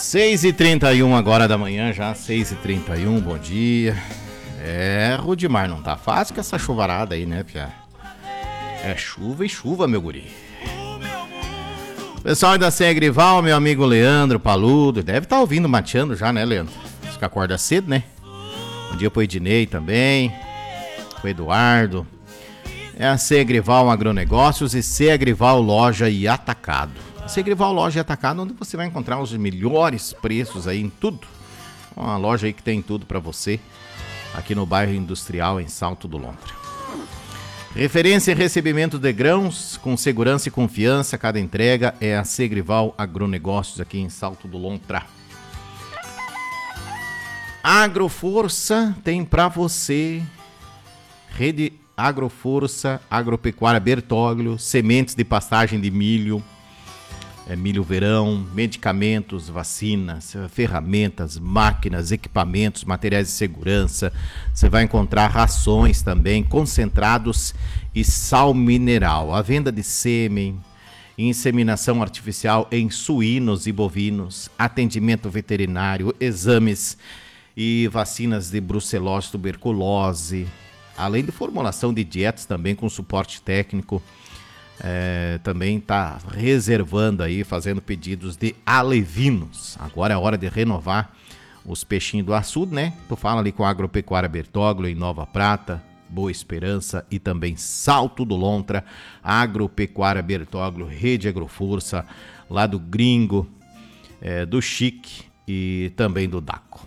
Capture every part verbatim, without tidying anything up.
seis e trinta e um agora da manhã já, seis e trinta e um, bom dia. É, Rudimar, não tá fácil com essa chuvarada aí, né, Pia? É chuva e chuva, meu guri. Pessoal da Segrival, meu amigo Leandro Paludo, deve estar tá ouvindo, mateando já, né, Leandro? Diz que acorda cedo, né? Bom dia pro Ednei também, pro Eduardo. É a Segrival Agronegócios e Segrival Loja e Atacado. Segrival Loja e Atacado, onde você vai encontrar os melhores preços aí em tudo. Uma loja aí que tem tudo para você, aqui no bairro Industrial, em Salto do Lontra. Referência em recebimento de grãos, com segurança e confiança, cada entrega é a Segrival Agronegócios aqui em Salto do Lontra. Agroforça tem para você, Rede Agroforça, Agropecuária Bertoglio, sementes de pastagem de milho, é, milho verão, medicamentos, vacinas, ferramentas, máquinas, equipamentos, materiais de segurança. Você vai encontrar rações também, concentrados e sal mineral. A venda de sêmen, inseminação artificial em suínos e bovinos, atendimento veterinário, exames e vacinas de brucelose, tuberculose, além de formulação de dietas também com suporte técnico. É, também está reservando aí, fazendo pedidos de alevinos. Agora é hora de renovar os peixinhos do açude, né? Tu fala ali com a Agropecuária Bertoglio em Nova Prata, Boa Esperança e também Salto do Lontra. Agropecuária Bertoglio, Rede Agroforça, lá do Gringo, é, do Chique e também do Daco.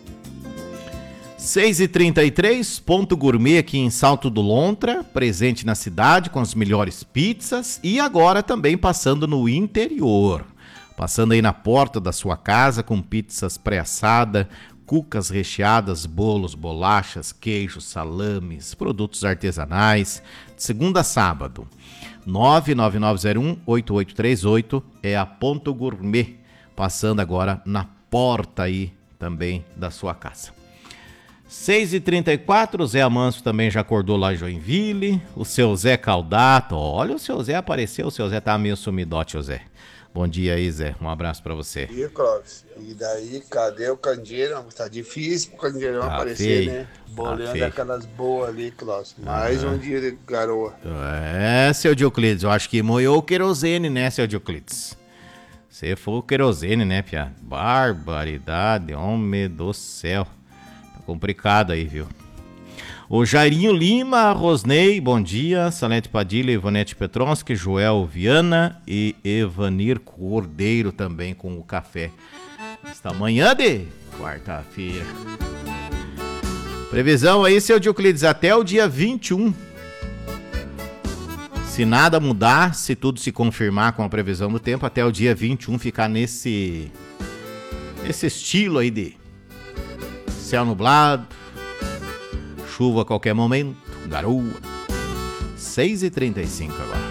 seis e trinta e três, Ponto Gourmet aqui em Salto do Lontra, presente na cidade com as melhores pizzas e agora também passando no interior. Passando aí na porta da sua casa com pizzas pré-assada, cucas recheadas, bolos, bolachas, queijos, salames, produtos artesanais, de segunda a sábado. nove nove nove zero um oito oito três oito é a Ponto Gourmet, passando agora na porta aí também da sua casa. seis e trinta e quatro, Zé Amanso também já acordou lá em Joinville. O seu Zé Caldato, olha, o seu Zé apareceu, o seu Zé tá meio sumidote, o Zé. Bom dia aí, Zé, um abraço pra você. E Clóvis, e daí, cadê o candeeiro? Tá difícil pro candeeirão tá aparecer, feio, né? Bolhando tá aquelas boas ali, Clóvis. Mais uhum. um dia de garoa. É, seu Dioclides, eu acho que moiou o querosene, né, seu Dioclides? Você foi o querosene, né, Pia? Barbaridade, homem do céu. Complicado aí, viu? O Jairinho Lima, Rosnei, bom dia. Salete Padilha, Ivonete Petronski, Joel Viana e Evanir Cordeiro também com o café. Esta manhã de quarta-feira. Previsão aí, seu Dioclides, até o dia vinte e um. Se nada mudar, se tudo se confirmar com a previsão do tempo, até o dia vinte e um ficar nesse, nesse estilo aí de céu nublado, chuva a qualquer momento, garoa. seis e trinta e cinco agora.